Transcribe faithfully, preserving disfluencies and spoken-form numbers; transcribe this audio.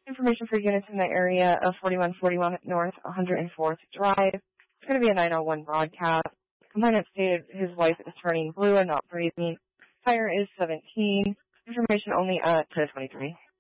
Information for units in the area of forty-one forty-one North one hundred fourth Drive. It's going to be a nine oh one broadcast. Complainant stated his wife is turning blue and not breathing. Fire is seventeen. Information only at ten twenty-three.